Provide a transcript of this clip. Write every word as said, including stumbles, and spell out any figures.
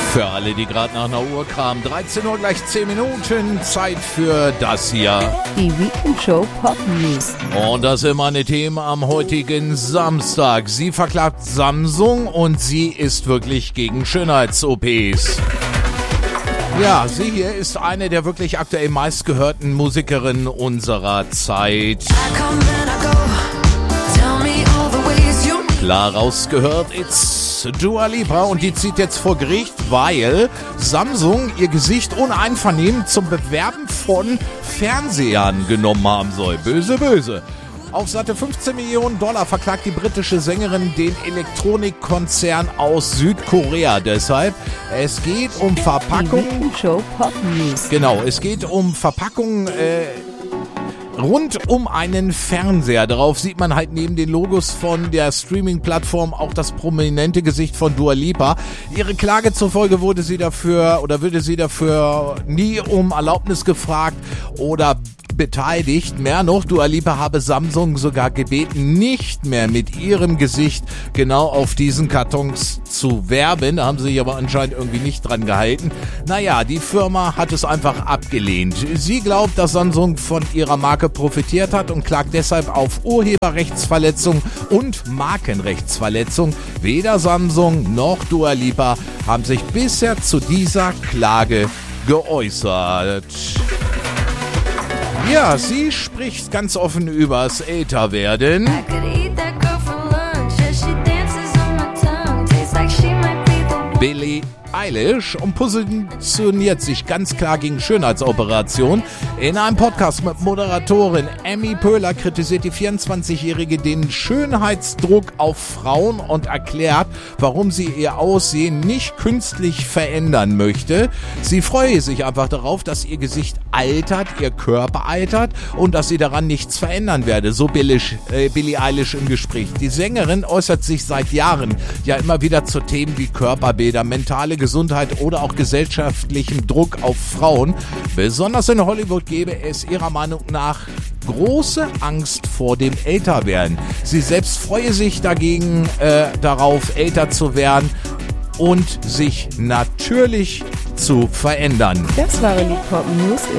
Für alle, die gerade nach einer Uhr kamen, dreizehn Uhr gleich zehn Minuten, Zeit für das hier. Die Weekend Show Pop News. Und das sind meine Themen am heutigen Samstag. Sie verklagt Samsung und sie ist wirklich gegen Schönheits-O Ps. Ja, sie hier ist eine der wirklich aktuell meistgehörten Musikerinnen unserer Zeit. Klar rausgehört, it's Dua Lipa und die zieht jetzt vor Gericht, weil Samsung ihr Gesicht ohne Einvernehmen zum Bewerben von Fernsehern genommen haben soll. Böse, böse. Auf satte fünfzehn Millionen Dollar verklagt die britische Sängerin den Elektronikkonzern aus Südkorea. Deshalb, es geht um Verpackung. Die Weekend Show Pop News. Genau, es geht um Verpackung äh, rund um einen Fernseher. Darauf sieht man halt neben den Logos von der Streaming-Plattform auch das prominente Gesicht von Dua Lipa. Ihre Klage zufolge wurde sie dafür oder würde sie dafür nie um Erlaubnis gefragt oder beteiligt. Mehr noch, Dua Lipa habe Samsung sogar gebeten, nicht mehr mit ihrem Gesicht genau auf diesen Kartons zu werben. Da haben sie sich aber anscheinend irgendwie nicht dran gehalten. Naja, die Firma hat es einfach abgelehnt. Sie glaubt, dass Samsung von ihrer Marke profitiert hat und klagt deshalb auf Urheberrechtsverletzung und Markenrechtsverletzung. Weder Samsung noch Dua Lipa haben sich bisher zu dieser Klage geäußert. Ja, sie spricht ganz offen übers Älterwerden. Billie Eilish und positioniert sich ganz klar gegen Schönheitsoperation. In einem Podcast mit Moderatorin Emmy Pöhler kritisiert die vierundzwanzigjährige den Schönheitsdruck auf Frauen und erklärt, warum sie ihr Aussehen nicht künstlich verändern möchte. Sie freue sich einfach darauf, dass ihr Gesicht altert, ihr Körper altert und dass sie daran nichts verändern werde. So Billie, äh, Billie Eilish im Gespräch. Die Sängerin äußert sich seit Jahren ja immer wieder zu Themen wie Körperbilder, mentale Gesundheit oder auch gesellschaftlichem Druck auf Frauen. Besonders in Hollywood gebe es ihrer Meinung nach große Angst vor dem Älterwerden. Sie selbst freue sich dagegen äh, darauf, älter zu werden und sich natürlich zu verändern. Das waren die Pop News.